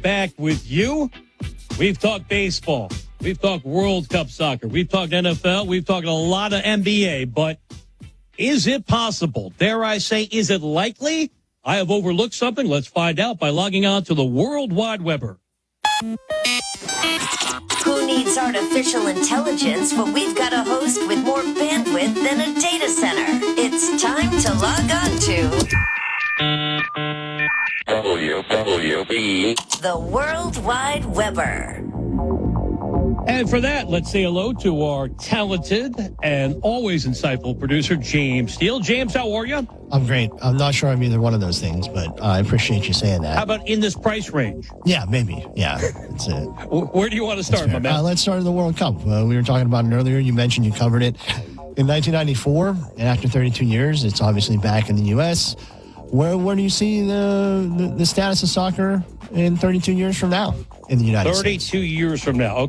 back with you. We've talked baseball. We've talked World Cup soccer. We've talked NFL. We've talked a lot of NBA. But is it possible? Dare I say, is it likely? I have overlooked something. Let's find out by logging on to the World Wide Webber. Who needs artificial intelligence when we've got a host with more bandwidth than a data center? It's time to log on to WWB, the World Wide Webber. And for that, let's say hello to our talented and always insightful producer, James Steele. James, how are you? I'm great. I'm not sure I'm either one of those things, but I appreciate you saying that. How about in this price range? Yeah, maybe. Yeah, that's it. Where do you want to start, my man? Let's start with the World Cup. We were talking about it earlier. You mentioned you covered it in 1994, and after 32 years, it's obviously back in the U.S. Where do you see the status of soccer in 32 years from now in the United States? 32 years from now.